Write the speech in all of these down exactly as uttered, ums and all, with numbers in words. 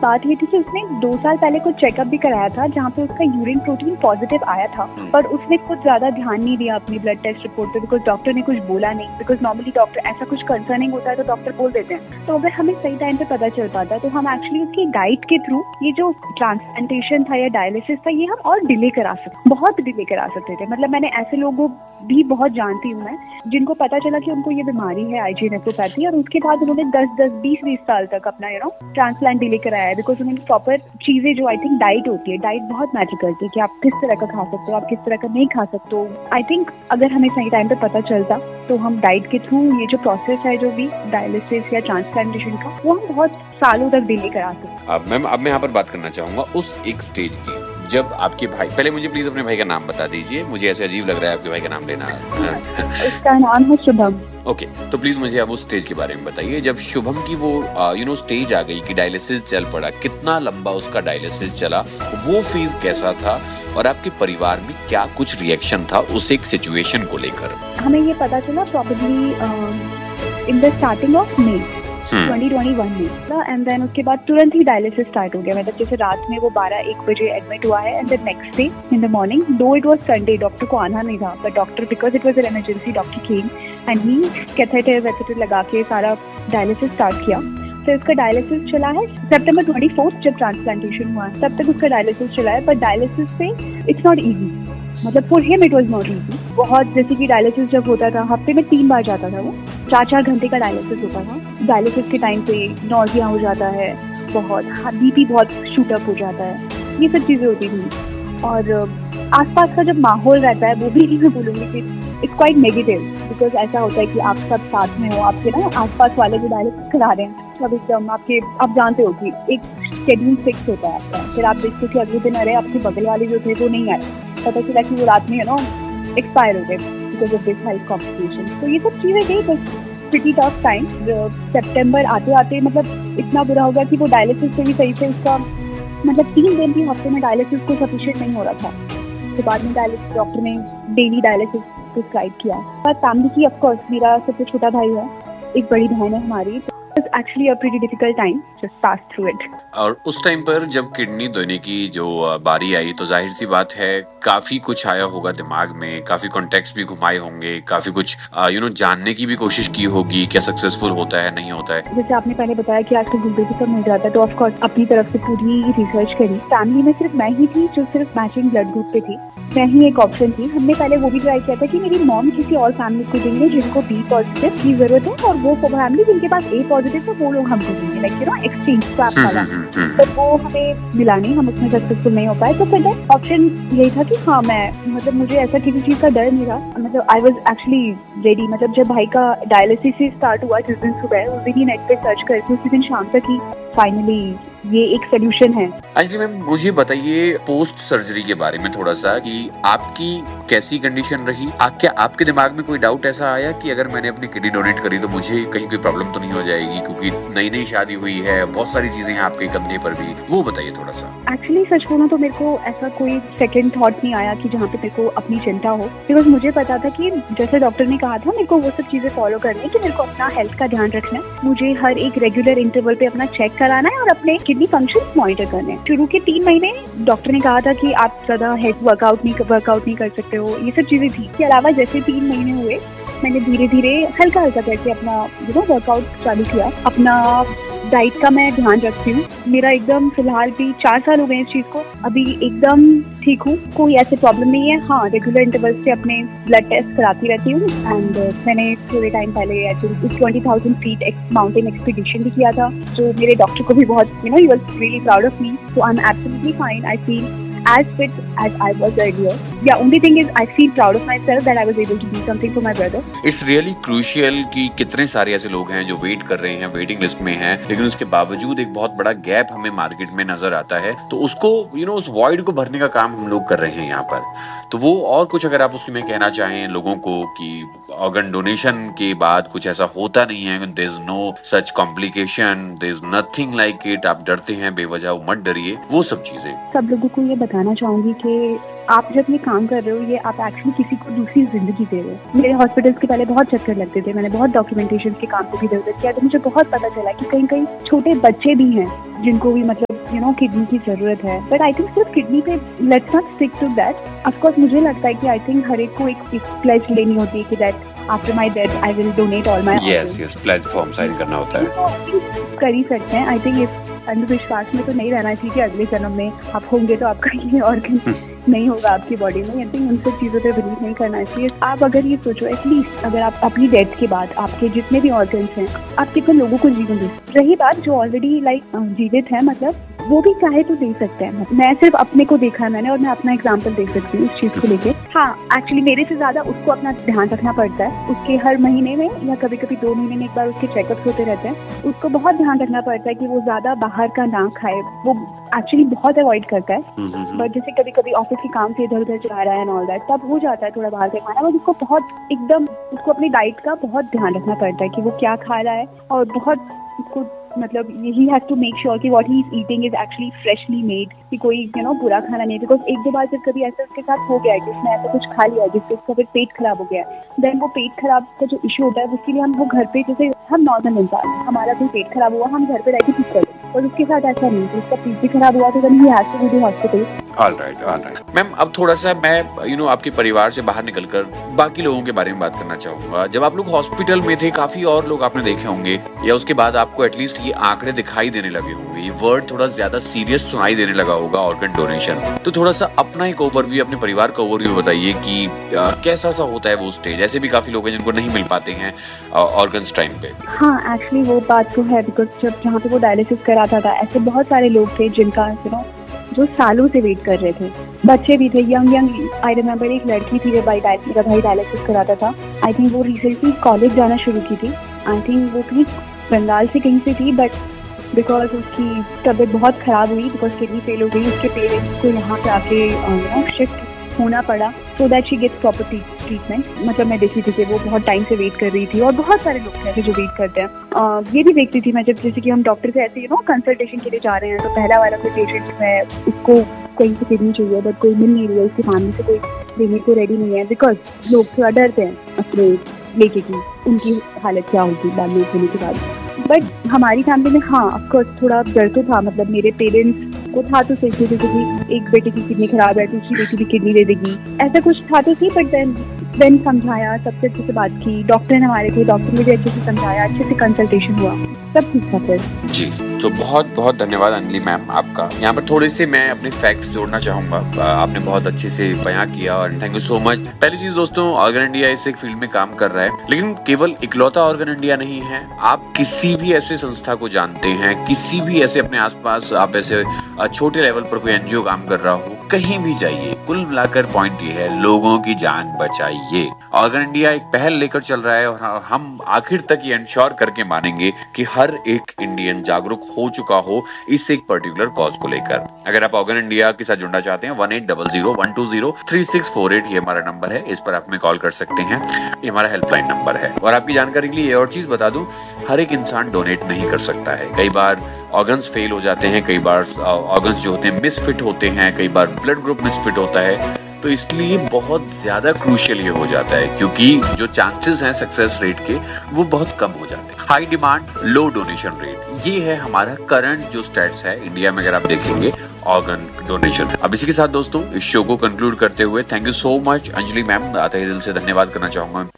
बात ये थी कि उसने दो साल पहले कुछ चेकअप भी कराया था जहाँ पे उसका यूरिन प्रोटीन पॉजिटिव आया था, पर उसने कुछ ज्यादा ध्यान नहीं दिया अपनी ब्लड टेस्ट रिपोर्ट पे, बिकॉज डॉक्टर ने कुछ बोला नहीं। बिकॉज नॉर्मली डॉक्टर ऐसा कुछ कंसर्निंग होता है तो डॉक्टर बोल देते हैं। तो अगर हमें सही टाइम पे पता चल पाता तो हम एक्चुअली उसकी गाइड के थ्रू ये जो ट्रांसप्लांटेशन था या डायलिसिस था ये हम और डिले करा सकते, बहुत डिले करा सकते थे। मतलब मैंने ऐसे लोगों भी बहुत जानती हूँ मैं जिनको पता चला कि उनको ये बीमारी है आईजी नेफ्रोपैथी, और उसके बाद उन्होंने दस दस बीस बीस साल तक अपना यू नो ट्रांसप्लांट डिले कराया है। बिकॉज उन्होंने प्रॉपर चीजें, जो आई थिंक डाइट होती है, डाइट बहुत मैटर करती है कि आप किस तरह का खा सकते हो, आप किस तरह का नहीं खा सकते हो। आई थिंक अगर हमें सही टाइम पे पता चलता तो हम डाइट के थ्रू ये जो प्रोसेस है जो भी डायलिसिस या ट्रांसप्लांटेशन का, वो हम बहुत सालों तक डिले करा सकते। अब मैम अब मैं यहाँ पर बात करना चाहूंगा उस एक स्टेज की जब आपके भाई, पहले मुझे प्लीज अपने भाई का नाम बता दीजिए, मुझे ऐसे अजीब लग रहा है आपके भाई का नाम लेना। उसका नाम है शुभम। ओके okay, तो प्लीज मुझे अब उस स्टेज के बारे में बताइए जब शुभम की वो यू नो स्टेज आ गई कि डायलिसिस चल पड़ा, कितना लंबा उसका डायलिसिस चला, वो फेज कैसा था और आपके परिवार में क्या कुछ रिएक्शन था उस एक सिचुएशन को लेकर? हमें ये पता चला probably in the starting of May twenty twenty one में, एंड देन उसके बाद तुरंत ही डायलिसिस स्टार्ट हो गया। मतलब जैसे रात में वो बारह एक बजे एडमिट हुआ है and the next day in the morning, दो इट वाज संडे, डॉक्टर को आना नहीं था, but doctor because it was an emergency doctor came and he catheter वैथेटर लगा के सारा डायलिसिस स्टार्ट किया। तो उसका डायलिसिस चला है सितंबर ट्वेंटी फोर्थ जब ट्रांसप्लांटेशन हुआ तब तक उसका डायलिसिस चला है। बट डायलिसिस पे इट्स नॉट इजी, मतलब for him it was not easy. बहुत, जैसे कि डायलिसिस जब होता था हफ्ते में तीन बार जाता था, वो चार चार घंटे का डायलिसिस होता था। डायलिसिस के टाइम पे नॉजिया हो जाता है, बहुत बीपी बहुत शूट अप हो जाता है, ये सब चीजें होती थी। और आसपास का जब माहौल रहता है वो भी मैं बोलूँगी कि इट्स क्वाइट नेगेटिव, बिकॉज ऐसा होता है कि आप सब साथ में हो, आपके ना आसपास वाले जो डायलिसिस करा रहे हैं सब एकदम आपके, आप जानते हो कि एक शेड्यूल फिक्स होता है आपका, फिर आप देखते हो कि अगले दिन अरे आपके बगल वाले जो थे वो नहीं आए, पता चला कि वो रात में यू नो एक्सपायर हो गए because of this health complication. तो ये सब चीज़ें थी, बस प्रीटी टफ टाइम। सितंबर आते आते मतलब इतना बुरा हो गया कि वो डायलिसिस से भी सही से उसका मतलब तीन दिन भी हफ्ते में डायलिसिस को सफिशिएंट नहीं हो रहा था। तो बाद में डायलिसिस डॉक्टर ने डेली डायलिसिस प्रिस्क्राइब किया। और फैमिली की ऑफकोर्स मेरा सबसे छोटा भाई है, एक बड़ी बहन है हमारी, was actually a pretty difficult time, just pass through it. और उस टाइम पर जब किडनी देने की जो बारी आई तो जाहिर सी बात है काफी कुछ आया होगा दिमाग में, काफी कॉन्टेक्स्ट भी घुमाए होंगे, काफी कुछ यू नो जानने की भी कोशिश की होगी क्या सक्सेसफुल होता है नहीं होता है। जैसे आपने पहले बताया कि आजकल गूगल पे सब मिल जाता है, तो ऑफ कोर्स अपनी तरफ से पूरी रिसर्च करी। फैमिली में सिर्फ मैं ही थी जो सिर्फ मैचिंग ब्लड ग्रुप पे थी, मैं ही एक ऑप्शन थी। हमने पहले वो भी ट्राई किया था कि मेरी मॉम किसी और फैमिली को देंगे जिनको बी पॉजिटिव की जरूरत है, और वो फैमिली जिनके पास ए पॉजिटिव है वो लोग हमको देंगे, like you know exchange swap वाला। तो वो हमें मिला नहीं, हम उसमें सक्सेसफुल नहीं हो पाए। तो फिर ऑप्शन यही था कि हाँ मैं मतलब मुझे ऐसा किसी चीज का डर नहीं रहा, मतलब आई वाज एक्चुअली रेडी। मतलब जब भाई का डायलिसिस ही स्टार्ट हुआ जिस दिन सुबह, उस दिन ही नेट पे सर्च करके उसी दिन शाम तक ही फाइनली ये एक सोल्यूशन है। अंजलि मैम मुझे बताइए पोस्ट सर्जरी के बारे में थोड़ा सा कि आपकी कैसी कंडीशन रही, आ, क्या आपके दिमाग में कोई डाउट ऐसा आया कि अगर मैंने अपनी किडनी डोनेट करी तो मुझे कहीं कोई प्रॉब्लम तो नहीं हो जाएगी, क्योंकि नई नई शादी हुई है, बहुत सारी चीजें हैं आपके कंधे पर भी, वो बताइए थोड़ा सा। एक्चुअली सच बोलूं तो मेरे को ऐसा कोई सेकंड थॉट नहीं आया कि जहाँ पे मेरे को अपनी चिंता हो, बिकॉज मुझे पता था कि जैसे डॉक्टर ने कहा था मेरे को वो सब चीजें फॉलो करनी है कि मेरे को अपना हेल्थ का ध्यान रखना है, मुझे हर एक रेगुलर इंटरवल पे अपना चेक कराना है और अपने किडनी फंक्शन मॉनिटर करने हैं। शुरू के तीन महीने डॉक्टर ने कहा था कि आप ज्यादा हेल्थ वर्कआउट नहीं वर्कआउट नहीं कर सकते हो, ये सब चीजें थी। इसके अलावा जैसे तीन महीने हुए मैंने धीरे धीरे हल्का हल्का करके अपना यू नो वर्कआउट चालू किया। अपना डाइट का मैं ध्यान रखती हूँ, मेरा एकदम फिलहाल भी चार साल हो गए इस चीज को, अभी एकदम ठीक हूँ, कोई ऐसे प्रॉब्लम नहीं है। हाँ रेगुलर इंटरवल से अपने ब्लड टेस्ट कराती रहती हूँ एंड uh, मैंने थोड़े टाइम पहले twenty thousand feet mountain expedition भी किया था, जो मेरे डॉक्टर को भी बहुत you know he was really proud of me, so I am absolutely fine, I feel as fit as I was earlier. Yeah, only thing is I feel proud of myself that I was able to do something for my brother. It's really crucial कि कितने सारे ऐसे लोग हैं जो wait कर रहे हैं, वेटिंग लिस्ट में हैं, लेकिन उसके बावजूद एक बहुत बड़ा गैप हमें मार्केट में नजर आता है, तो उसको यू नो उस वॉइड को भरने का काम हम लोग कर रहे हैं यहाँ पर। तो वो और कुछ अगर आप उसमें कहना चाहें लोगों को कि ऑर्गन डोनेशन के बाद कुछ ऐसा होता नहीं है, there is no such complication, there is nothing like it, आप डरते हैं बेवजह, मत डरिए, वो सब चीजें सब लोगों को ये बताना चाहूंगी कि आप जब ये काम कर रहे हो ये आप एक्चुअली किसी को दूसरी जिंदगी दे रहे हो। मेरे हॉस्पिटल्स के पहले बहुत चक्कर लगते थे, मैंने बहुत डॉक्यूमेंटेशन के काम को भी इधर उधर किया, तो मुझे बहुत पता चला कि कहीं कहीं छोटे बच्चे भी हैं जिनको भी मतलब यू नो किडनी की जरूरत है। बट आई थिंक सिर्फ किडनी पे let's not stick to that. Of course मुझे लगता है कि आई थिंक हर एक को एक, एक प्लेज लेनी होती है कि that after my death I will donate all my. Yes yes, pledge form sign करना होता है। कर ही सकते हैं। आई थिंक इस अंधविश्वास में तो नहीं रहना चाहिए कि अगले जन्म में आप होंगे तो आपका ये ऑर्गन नहीं होगा आपकी बॉडी में। आई थिंक उन सब चीज़ों पे बिलीव नहीं करना चाहिए। आप अगर ये सोचो एटलीस्ट अगर आप अपनी डेथ के बाद आपके जितने भी ऑर्गन्स हैं आप कितने लोगों को जीवन दे। रही बात जो ऑलरेडी लाइक जीवित है, मतलब वो भी चाहे तो दे सकते हैं। मैं सिर्फ अपने को देखा है मैंने और मैं अपना एग्जाम्पल दे सकती हूँ इस चीज को लेके। हाँ एक्चुअली मेरे से ज्यादा उसको अपना ध्यान रखना पड़ता है। उसके हर महीने में या कभी कभी दो महीने में एक बार उसके चेकअप्स होते रहते हैं। उसको बहुत ध्यान रखना पड़ता है कि वो ज्यादा बाहर का ना खाए। वो एक्चुअली बहुत अवॉइड करता है, बट जैसे कभी कभी ऑफिस के काम से इधर उधर जा रहा है एंड ऑल दैट, तब हो जाता है थोड़ा बाहर का खाना। बट उसको बहुत एकदम उसको अपनी डाइट का बहुत ध्यान रखना पड़ता है कि वो क्या खा रहा है और बहुत उसको मतलब he has to make sure कि what he is eating is actually freshly made, कि कोई यू नो बुरा खाना नहीं। बिकॉज एक दो बार जब कभी ऐसा उसके साथ हो गया है कि उसने ऐसा कुछ खा लिया जिससे उसका फिर पेट खराब हो गया, देन वो पेट खराब का जो इशू होता है उसके लिए हम वो घर पे, जैसे हम नॉर्मल इंसान हमारा कोई पेट खराब हुआ हम घर पे रह के ठीक कर लें, और उसके साथ ऐसा नहीं। तो उसका पेट भी खराब हुआ तो then he has to go to hospital. All right all right ma'am, अब थोड़ा सा मैं यू नो आपके परिवार से बाहर निकलकर बाकी लोगों के बारे में बात करना चाहूंगा। जब आप लोग हॉस्पिटल में थे काफी और लोग आपने देखे होंगे, या उसके बाद आपको एटलीस्ट ये आंकड़े दिखाई देने लगे होंगे, ये वर्ड थोड़ा ज्यादा सीरियस सुनाई देने लगा होगा ऑर्गन डोनेशन। तो थोड़ा सा अपना एक ओवरव्यू, अपने परिवार का ओवरव्यू बताइए कि आ, कैसा सा होता है वो स्टेज। ऐसे भी काफी लोग हैं जिनको नहीं मिल पाते हैं ऑर्गन्स टाइम पे। हाँ एक्चुअली वो बात तो है, बिकॉज जब जहाँ पे वो डायलिसिस कराता था ऐसे बहुत सारे लोग थे जिनका यू नो जो सालों से वेट कर रहे थे। बच्चे भी थे, यंग यंग। आई रिमेम्बर एक लड़की थी जो भाई मेरा भाई डायलिसिस कराता था। आई थिंक वो रिसेंटली कॉलेज जाना शुरू की थी। आई थिंक वो कहीं बंगाल से कहीं से थी, बट बिकॉज उसकी तबीयत बहुत खराब हुई, बिकॉज किडनी फेल हो गई, उसके पेरेंट्स को यहाँ पे आके शिफ्ट होना पड़ा so that she gets proper treatment. मतलब मैं देखी थी कि वो बहुत टाइम से वेट कर रही थी, और बहुत सारे लोग थे जो वेट करते हैं। uh, ये भी देखती थी मैं जब जैसे कि हम डॉक्टर से ऐसे यू नो कंसल्टेशन के लिए जा रहे हैं, तो पहला वाला कोई पेशेंट है उसको कहीं से किडनी चाहिए बट कोई मिल नहीं रही है, उसकी फैमिली से कोई देने को रेडी नहीं है, बिकॉज लोग थोड़ा डरते हैं अपने लेके की उनकी हालत क्या होगी बाद में होने के बाद। बट हमारी फैमिली में हाँ ऑफकोर्स थोड़ा डर तो था। मतलब मेरे पेरेंट्स को था तो सही थे कि एक बेटे की किडनी खराब है दूसरी बेटी की किडनी दे देगी, ऐसा कुछ था तो सही। बट देन देन समझाया, सबसे अच्छे से बात की, डॉक्टर ने हमारे थे, डॉक्टर ने भी अच्छे से समझाया, अच्छे से कंसल्टेशन हुआ, सब ठीक था फिर। जी तो बहुत बहुत धन्यवाद अंजलि मैम आपका। यहाँ पर थोड़े से मैं अपने फैक्ट्स जोड़ना चाहूंगा, आपने बहुत अच्छे से बयां किया और थैंक यू सो मच। पहली चीज दोस्तों, ऑर्गन इंडिया इस एक फील्ड में काम कर रहा है, लेकिन केवल इकलौता ऑर्गन इंडिया नहीं है। आप किसी भी ऐसे संस्था को जानते हैं, किसी भी ऐसे अपने आसपास आप ऐसे छोटे लेवल पर कोई एनजीओ काम कर रहा हो, कहीं भी जाइए, कुल मिलाकर पॉइंट ये है लोगों की जान बचाइए। ऑर्गन इंडिया एक पहल लेकर चल रहा है और हम आखिर तक ये इंश्योर करके मानेंगे कि हर एक इंडियन जागरूक हो चुका हो इस एक पर्टिकुलर कॉज को लेकर। अगर आप ऑर्गन इंडिया के साथ जुड़ना चाहते हैं, one eight double zero one two zero three six four eight ये हमारा नंबर है, इस पर आप हमें कॉल कर सकते हैं, ये हमारा हेल्पलाइन नंबर है। और आपकी जानकारी के लिए और चीज बता दूं, हर एक इंसान डोनेट नहीं कर सकता है। कई बार ऑर्गन्स फेल हो जाते हैं, कई बार ऑर्गन्स जो होते हैं मिसफिट होते हैं, कई बार ब्लड ग्रुप मिसफिट होता है, तो इसलिए बहुत ज्यादा क्रूशियल ये हो जाता है क्योंकि जो चांसेस हैं सक्सेस रेट के वो बहुत कम हो जाते हैं। हाई डिमांड लो डोनेशन रेट, ये है हमारा करंट जो स्टैट्स है इंडिया में अगर आप देखेंगे ऑर्गन डोनेशन। अब इसी के साथ दोस्तों इस शो को कंक्लूड करते हुए thank you so much Anjali ma'am, आते ही दिल से धन्यवाद करना चाहूंगा।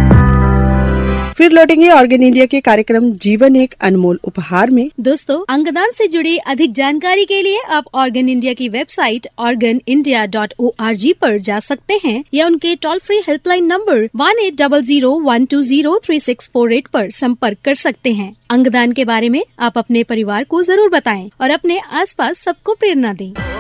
फिर लौटेंगे ऑर्गन इंडिया के कार्यक्रम जीवन एक अनमोल उपहार में। दोस्तों अंगदान से जुड़ी अधिक जानकारी के लिए आप ऑर्गन इंडिया की website organ India dot O R G पर जा सकते हैं या उनके toll free helpline number one eight double zero one two zero three six four eight पर संपर्क कर सकते हैं। अंगदान के बारे में आप अपने परिवार को जरूर बताएं और अपने आसपास सबको प्रेरणा दें।